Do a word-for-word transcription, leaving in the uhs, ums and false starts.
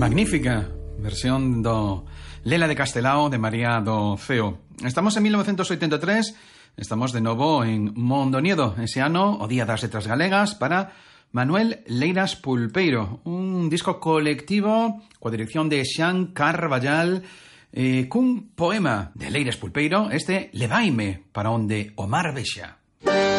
Magnífica versión do Lela de Castelao de María do Ceo. Estamos en mil novecientos oitenta e tres, estamos de novo en Mondoñedo, ese ano, o Día das Letras Galegas, para Manuel Leiras Pulpeiro, un disco colectivo coa dirección de Xan Carballal, eh, cun poema de Leiras Pulpeiro, este Levaime para onde o mar vexa.